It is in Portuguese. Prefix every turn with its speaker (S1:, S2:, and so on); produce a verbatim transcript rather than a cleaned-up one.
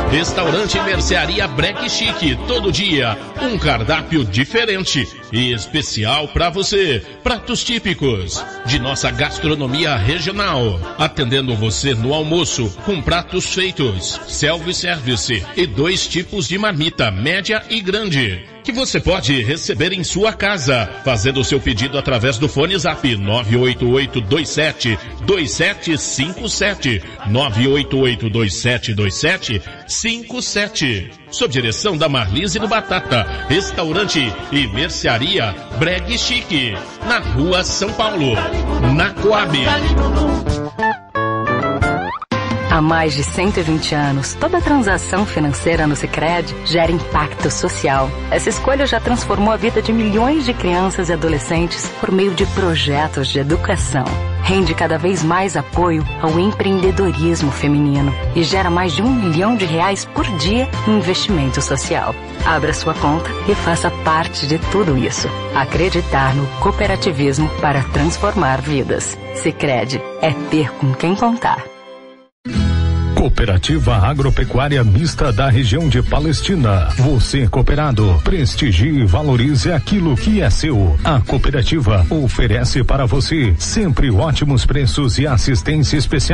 S1: Restaurante e Mercearia Breque Chique, todo dia um cardápio diferente e especial para você. Pratos típicos de nossa gastronomia regional, atendendo você no almoço com pratos feitos, self-service e dois tipos de marmita, média e grande, que você pode receber em sua casa, fazendo o seu pedido através do fone Zap nove oito oito dois sete dois sete cinco sete, nove oito oito dois sete dois sete cinco sete. Sob direção da Marlise do Batata, restaurante e mercearia Bregue Chique, na Rua São Paulo, na Coab.
S2: Há mais de cento e vinte anos, toda transação financeira no Sicredi gera impacto social. Essa escolha já transformou a vida de milhões de crianças e adolescentes por meio de projetos de educação. Rende cada vez mais apoio ao empreendedorismo feminino e gera mais de um milhão de reais por dia em investimento social. Abra sua conta e faça parte de tudo isso. Acreditar no cooperativismo para transformar vidas. Sicredi é ter com quem contar.
S3: Cooperativa Agropecuária Mista da região de Palestina. Você, cooperado, prestigie e valorize aquilo que é seu. A cooperativa oferece para você sempre ótimos preços e assistência especial.